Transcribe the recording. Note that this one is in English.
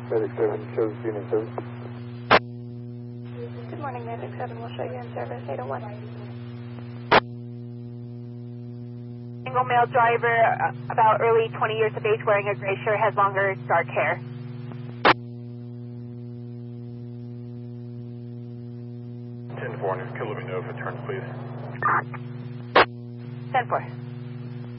Medic 7 shows unit service. Good morning, Medic 7. We'll show you in service 801. Single male driver, about early 20 years of age, wearing a gray shirt, has longer dark hair. 10-4, can let me know if it turns, please. 10-4.